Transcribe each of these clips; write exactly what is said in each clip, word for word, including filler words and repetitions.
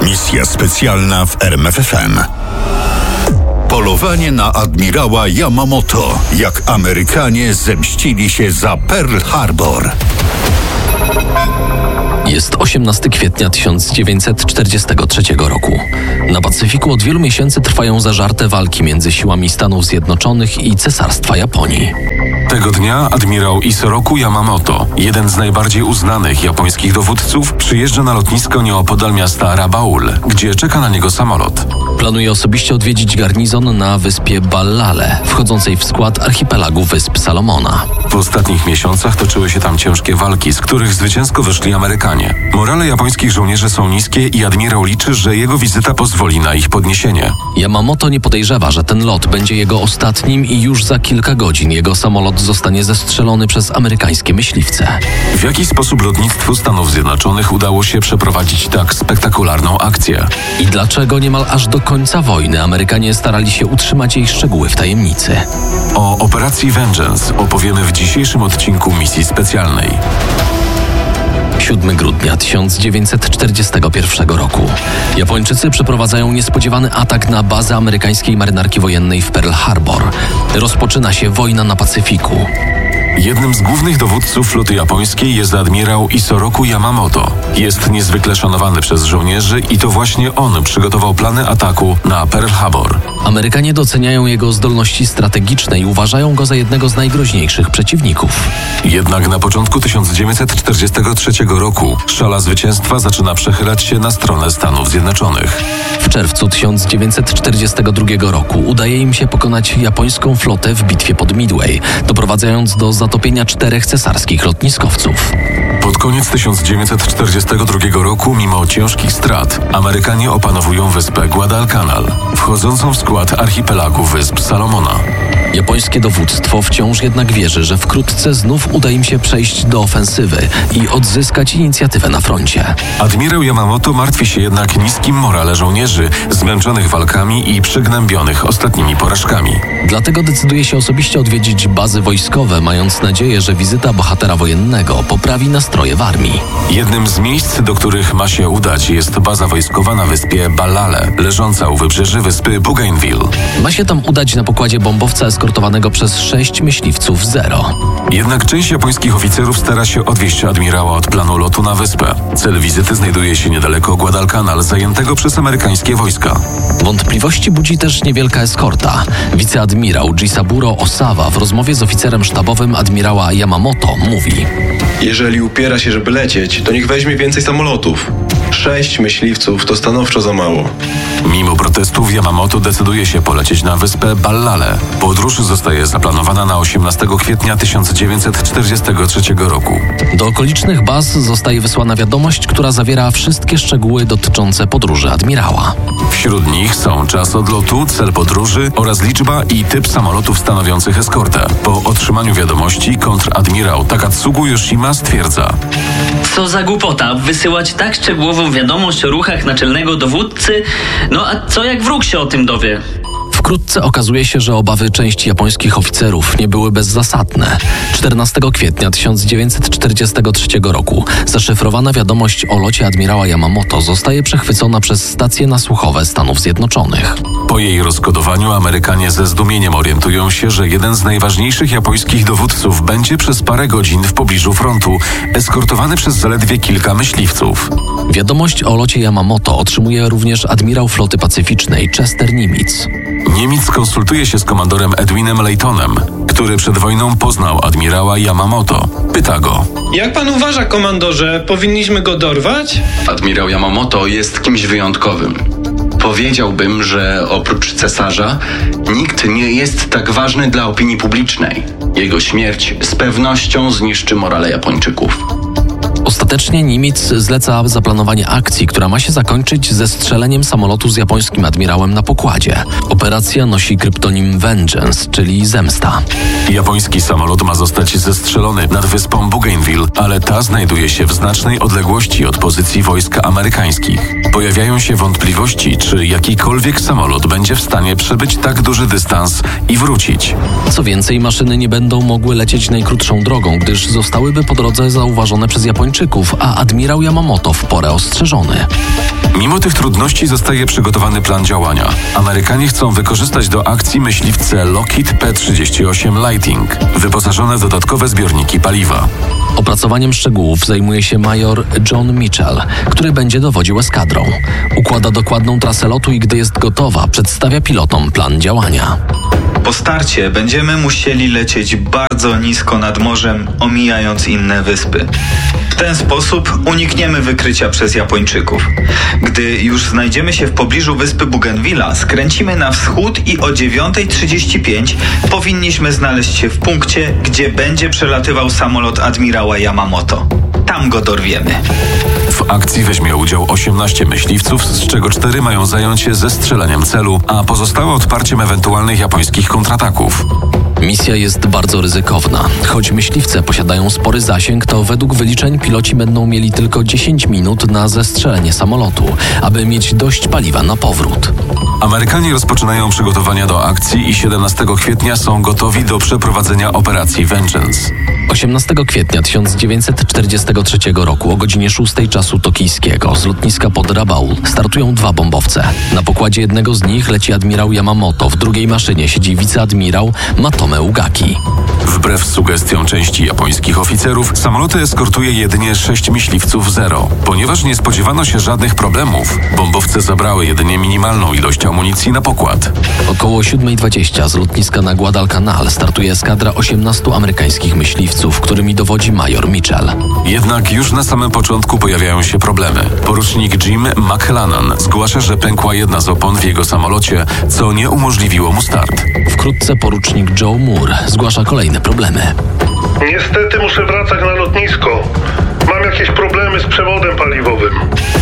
Misja specjalna w R M F F M. Polowanie na admirała Yamamoto. Jak Amerykanie zemścili się za Pearl Harbor. Jest osiemnastego kwietnia tysiąc dziewięćset czterdziestego trzeciego roku. Na Pacyfiku od wielu miesięcy trwają zażarte walki między siłami Stanów Zjednoczonych i Cesarstwa Japonii. Tego dnia admirał Isoroku Yamamoto, jeden z najbardziej uznanych japońskich dowódców, przyjeżdża na lotnisko nieopodal miasta Rabaul, gdzie czeka na niego samolot. Planuje osobiście odwiedzić garnizon na wyspie Ballale, wchodzącej w skład archipelagu Wysp Salomona. W ostatnich miesiącach toczyły się tam ciężkie walki, z których zwycięsko wyszli Amerykanie. Morale japońskich żołnierzy są niskie i admirał liczy, że jego wizyta pozwoli na ich podniesienie. Yamamoto nie podejrzewa, że ten lot będzie jego ostatnim i już za kilka godzin jego samolot zostanie zestrzelony przez amerykańskie myśliwce. W jaki sposób lotnictwu Stanów Zjednoczonych udało się przeprowadzić tak spektakularną akcję? I dlaczego niemal aż do końca wojny Amerykanie starali się utrzymać jej szczegóły w tajemnicy? O operacji Vengeance opowiemy w dzisiejszym odcinku misji specjalnej. siódmego grudnia tysiąc dziewięćset czterdziestego pierwszego roku. Japończycy przeprowadzają niespodziewany atak na bazę amerykańskiej marynarki wojennej w Pearl Harbor. Rozpoczyna się wojna na Pacyfiku. Jednym z głównych dowódców floty japońskiej jest admirał Isoroku Yamamoto. Jest niezwykle szanowany przez żołnierzy i to właśnie on przygotował plany ataku na Pearl Harbor. Amerykanie doceniają jego zdolności strategiczne i uważają go za jednego z najgroźniejszych przeciwników. Jednak na początku tysiąc dziewięćset czterdziestego trzeciego roku szala zwycięstwa zaczyna przechylać się na stronę Stanów Zjednoczonych. W czerwcu tysiąc dziewięćset czterdziestego drugiego roku udaje im się pokonać japońską flotę w bitwie pod Midway, doprowadzając do zatopienia czterech cesarskich lotniskowców. Pod koniec tysiąc dziewięćset czterdziestego drugiego roku, mimo ciężkich strat, Amerykanie opanowują wyspę Guadalcanal, wchodzącą w skład archipelagu Wysp Salomona. Japońskie dowództwo wciąż jednak wierzy, że wkrótce znów uda im się przejść do ofensywy i odzyskać inicjatywę na froncie. Admirał Yamamoto martwi się jednak niskim morale żołnierzy, zmęczonych walkami i przygnębionych ostatnimi porażkami. Dlatego decyduje się osobiście odwiedzić bazy wojskowe, mając nadzieję, że wizyta bohatera wojennego poprawi nastroje w armii. Jednym z miejsc, do których ma się udać, jest baza wojskowa na wyspie Ballale, leżąca u wybrzeży wyspy Bougainville. Ma się tam udać na pokładzie bombowca eskortowanego przez sześć myśliwców Zero. Jednak część japońskich oficerów stara się odwieźć admirała od planu lotu na wyspę. Cel wizyty znajduje się niedaleko Guadalcanal, zajętego przez amerykańskie wojska. Wątpliwości budzi też niewielka eskorta. Wiceadmirał Jisaburo Osawa w rozmowie z oficerem sztabowym admirała Yamamoto mówi: jeżeli upiera się, żeby lecieć, to niech weźmie więcej samolotów. Sześć myśliwców to stanowczo za mało. Mimo protestów Yamamoto decyduje się polecieć na wyspę Ballale. Podróż zostaje zaplanowana na osiemnastego kwietnia tysiąc dziewięćset czterdziestego trzeciego roku. Do okolicznych baz zostaje wysłana wiadomość, która zawiera wszystkie szczegóły dotyczące podróży admirała. Wśród nich są czas odlotu, cel podróży oraz liczba i typ samolotów stanowiących eskortę. Po otrzymaniu wiadomości kontradmirał Takatsugu Yoshima stwierdza: co za głupota, wysyłać tak szczegółową wiadomość o ruchach naczelnego dowódcy? No a co jak wróg się o tym dowie? Wkrótce okazuje się, że obawy części japońskich oficerów nie były bezzasadne. czternastego kwietnia tysiąc dziewięćset czterdziestego trzeciego roku zaszyfrowana wiadomość o locie admirała Yamamoto zostaje przechwycona przez stacje nasłuchowe Stanów Zjednoczonych. Po jej rozkodowaniu Amerykanie ze zdumieniem orientują się, że jeden z najważniejszych japońskich dowódców będzie przez parę godzin w pobliżu frontu, eskortowany przez zaledwie kilka myśliwców. Wiadomość o locie Yamamoto otrzymuje również admirał floty pacyficznej Chester Nimitz. Niemiec konsultuje się z komandorem Edwinem Laytonem, który przed wojną poznał admirała Yamamoto. Pyta go: jak pan uważa, komandorze, powinniśmy go dorwać? Admirał Yamamoto jest kimś wyjątkowym. Powiedziałbym, że oprócz cesarza nikt nie jest tak ważny dla opinii publicznej. Jego śmierć z pewnością zniszczy morale Japończyków. Ostatecznie Nimitz zleca zaplanowanie akcji, która ma się zakończyć zestrzeleniem samolotu z japońskim admirałem na pokładzie. Operacja nosi kryptonim Vengeance, czyli zemsta. Japoński samolot ma zostać zestrzelony nad wyspą Bougainville, ale ta znajduje się w znacznej odległości od pozycji wojsk amerykańskich. Pojawiają się wątpliwości, czy jakikolwiek samolot będzie w stanie przebyć tak duży dystans i wrócić. Co więcej, maszyny nie będą mogły lecieć najkrótszą drogą, gdyż zostałyby po drodze zauważone przez Japończyków, a admirał Yamamoto w porę ostrzeżony. Mimo tych trudności zostaje przygotowany plan działania. Amerykanie chcą wykorzystać do akcji myśliwce Lockheed P trzydzieści osiem Lightning, wyposażone w dodatkowe zbiorniki paliwa. Opracowaniem szczegółów zajmuje się major John Mitchell, który będzie dowodził eskadrą. Układa dokładną trasę lotu i gdy jest gotowa, przedstawia pilotom plan działania. Po starcie będziemy musieli lecieć bardzo nisko nad morzem, omijając inne wyspy. W ten sposób unikniemy wykrycia przez Japończyków. Gdy już znajdziemy się w pobliżu wyspy Bougainvillea, skręcimy na wschód i o dziewiąta trzydzieści pięć powinniśmy znaleźć się w punkcie, gdzie będzie przelatywał samolot admirała Yamamoto. Tam go dorwiemy. W akcji weźmie udział osiemnaście myśliwców, z czego cztery mają zająć się zestrzeleniem celu, a pozostałe odparciem ewentualnych japońskich kontrataków. Misja jest bardzo ryzykowna. Choć myśliwce posiadają spory zasięg, to według wyliczeń piloci będą mieli tylko dziesięć minut na zestrzelenie samolotu, aby mieć dość paliwa na powrót. Amerykanie rozpoczynają przygotowania do akcji i siedemnastego kwietnia są gotowi do przeprowadzenia operacji Vengeance. osiemnastego kwietnia tysiąc dziewięćset czterdziestego trzeciego roku o godzinie szóstej czasu tokijskiego z lotniska pod Rabaul startują dwa bombowce. Na pokładzie jednego z nich leci admirał Yamamoto, w drugiej maszynie siedzi wiceadmirał Matome Ugaki. Wbrew sugestiom części japońskich oficerów, samoloty eskortuje jedynie sześć myśliwców Zero. Ponieważ nie spodziewano się żadnych problemów, bombowce zabrały jedynie minimalną ilość amunicji na pokład. Około siódma dwadzieścia z lotniska na Guadalcanal startuje eskadra osiemnastu amerykańskich myśliwców, którymi dowodzi major Mitchell. Jednak już na samym początku pojawiają się problemy. Porucznik Jim McLennan zgłasza, że pękła jedna z opon w jego samolocie, co nie umożliwiło mu start. Wkrótce porucznik Joe Moore zgłasza kolejne problemy. Niestety muszę wracać na lotnisko. Mam jakieś problemy z przewodem paliwowym.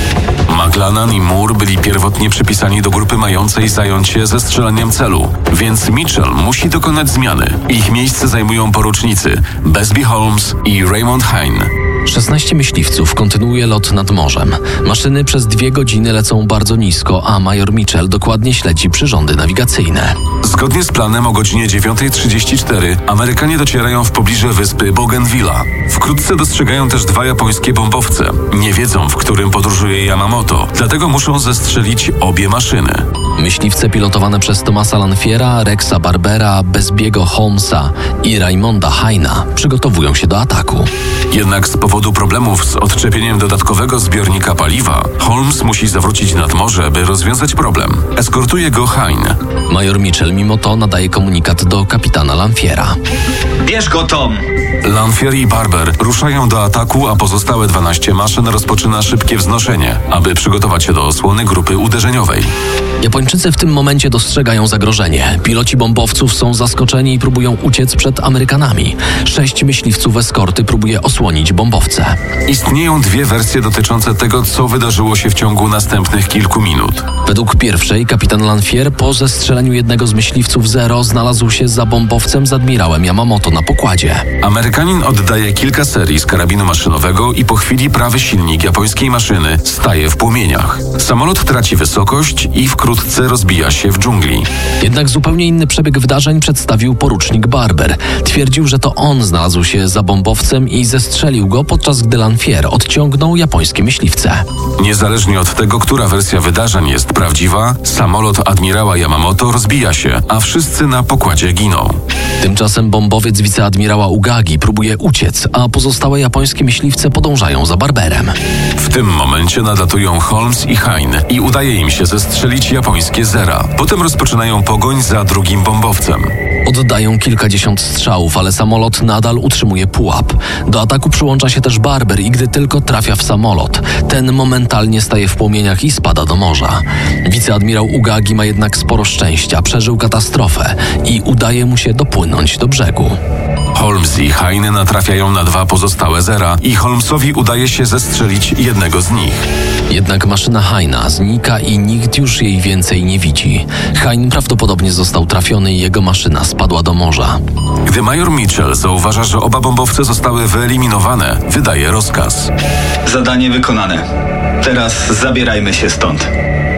McLennan i Moore byli pierwotnie przypisani do grupy mającej zająć się zestrzeleniem celu, więc Mitchell musi dokonać zmiany. Ich miejsce zajmują porucznicy Busby Holmes i Raymond Hine. szesnaście myśliwców kontynuuje lot nad morzem. Maszyny przez dwie godziny lecą bardzo nisko, a major Mitchell dokładnie śledzi przyrządy nawigacyjne. Zgodnie z planem o godzinie dziewiąta trzydzieści cztery Amerykanie docierają w pobliże wyspy Bougainvillea. Wkrótce dostrzegają też dwa japońskie bombowce. Nie wiedzą, w którym podróżuje Yamamoto, dlatego muszą zestrzelić obie maszyny. Myśliwce pilotowane przez Thomasa Lanfiera, Rexa Barbera, Busby'ego Holmesa i Raymonda Hine'a przygotowują się do ataku. Jednak z powodu problemów z odczepieniem dodatkowego zbiornika paliwa, Holmes musi zawrócić nad morze, by rozwiązać problem. Eskortuje go Hine. Major Mitchell mimo to nadaje komunikat do kapitana Lanfiera. Bierz go, Tom! Lanfier i Barber ruszają do ataku, a pozostałe dwanaście maszyn rozpoczyna szybkie wznoszenie, aby przygotować się do osłony grupy uderzeniowej. Japończycy w tym momencie dostrzegają zagrożenie. Piloci bombowców są zaskoczeni i próbują uciec przed Amerykanami. Sześć myśliwców eskorty próbuje osłonić bombowce. Istnieją dwie wersje dotyczące tego, co wydarzyło się w ciągu następnych kilku minut. Według pierwszej kapitan Lanfier po zestrzeleniu jednego z myśliwców Zero znalazł się za bombowcem z admirałem Yamamoto na pokładzie. Amerykanin oddaje kilka serii z karabinu maszynowego i po chwili prawy silnik japońskiej maszyny staje w płomieniach. Samolot traci wysokość i wkrótce rozbija się w dżungli. Jednak zupełnie inny przebieg wydarzeń przedstawił porucznik Barber. Twierdził, że to on znalazł się za bombowcem i zestrzelił go, podczas gdy Lanfier odciągnął japońskie myśliwce. Niezależnie od tego, która wersja wydarzeń jest prawdziwa, samolot admirała Yamamoto rozbija się, a wszyscy na pokładzie giną. Tymczasem bombowiec wiceadmirała Ugagi próbuje uciec, a pozostałe japońskie myśliwce podążają za Barberem. W tym momencie nadlatują Holmes i Hine i udaje im się zestrzelić japońskie Zera. Potem rozpoczynają pogoń za drugim bombowcem. Oddają kilkadziesiąt strzałów, ale samolot nadal utrzymuje pułap. Do ataku przyłącza się też Barber i gdy tylko trafia w samolot, ten momentalnie staje w płomieniach i spada do morza. Wiceadmirał Ugagi ma jednak sporo szczęścia, przeżył katastrofę i udaje mu się dopłynąć do brzegu. Holmes i Hine natrafiają na dwa pozostałe Zera i Holmesowi udaje się zestrzelić jednego z nich. Jednak maszyna Hine'a znika i nikt już jej więcej nie widzi. Hine prawdopodobnie został trafiony i jego maszyna spadła do morza. Gdy major Mitchell zauważa, że oba bombowce zostały wyeliminowane, wydaje rozkaz. Zadanie wykonane. Teraz zabierajmy się stąd.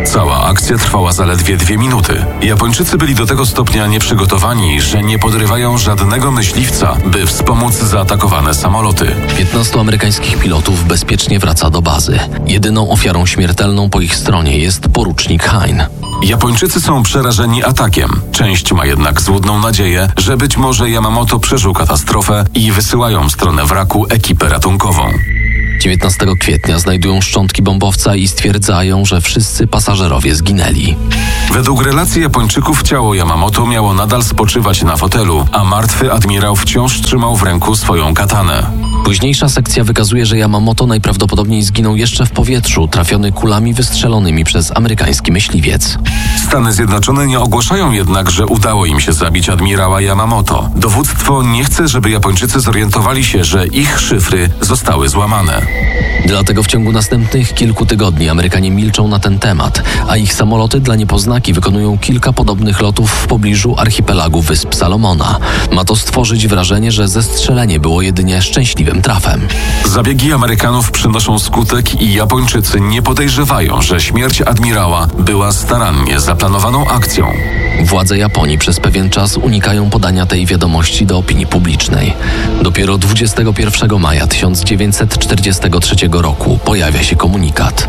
Cała akcja trwała zaledwie dwie minuty. Japończycy byli do tego stopnia nieprzygotowani, że nie podrywają żadnego myśliwca, by wspomóc zaatakowane samoloty. piętnastu amerykańskich pilotów bezpiecznie wraca do bazy. Jedyną ofiarą śmiertelną po ich stronie jest porucznik Hein. Japończycy są przerażeni atakiem. Część ma jednak złudną nadzieję, że być może Yamamoto przeżył katastrofę i wysyłają w stronę wraku ekipę ratunkową. dziewiętnastego kwietnia znajdują szczątki bombowca i stwierdzają, że wszyscy pasażerowie zginęli. Według relacji Japończyków ciało Yamamoto miało nadal spoczywać na fotelu, a martwy admirał wciąż trzymał w ręku swoją katanę. Późniejsza sekcja wykazuje, że Yamamoto najprawdopodobniej zginął jeszcze w powietrzu, trafiony kulami wystrzelonymi przez amerykański myśliwiec. Stany Zjednoczone nie ogłaszają jednak, że udało im się zabić admirała Yamamoto. Dowództwo nie chce, żeby Japończycy zorientowali się, że ich szyfry zostały złamane. Dlatego w ciągu następnych kilku tygodni Amerykanie milczą na ten temat, a ich samoloty dla niepoznaki wykonują kilka podobnych lotów w pobliżu archipelagu Wysp Salomona. Ma to stworzyć wrażenie, że zestrzelenie było jedynie szczęśliwym trafem. Zabiegi Amerykanów przynoszą skutek i Japończycy nie podejrzewają, że śmierć admirała była starannie zaplanowaną akcją. Władze Japonii przez pewien czas unikają podania tej wiadomości do opinii publicznej. Dopiero dwudziestego pierwszego maja tysiąc dziewięćset czterdziestego trzeciego roku pojawia się komunikat.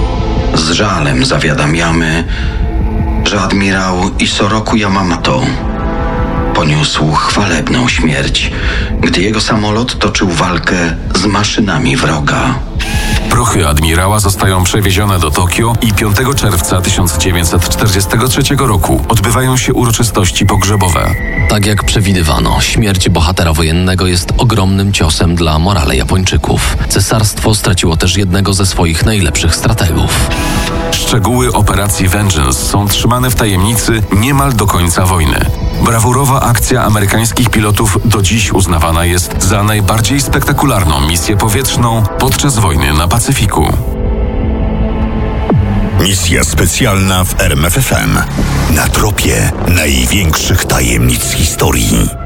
Z żalem zawiadamiamy, że admirał Isoroku Yamamoto poniósł chwalebną śmierć, gdy jego samolot toczył walkę z maszynami wroga. Prochy admirała zostają przewiezione do Tokio i piątego czerwca tysiąc dziewięćset czterdziestego trzeciego roku odbywają się uroczystości pogrzebowe. Tak jak przewidywano, śmierć bohatera wojennego jest ogromnym ciosem dla morale Japończyków. Cesarstwo straciło też jednego ze swoich najlepszych strategów. Szczegóły operacji Vengeance są trzymane w tajemnicy niemal do końca wojny. Brawurowa akcja amerykańskich pilotów do dziś uznawana jest za najbardziej spektakularną misję powietrzną podczas wojny na Pacyfiku. Misja specjalna w R M F F M. Na tropie największych tajemnic historii.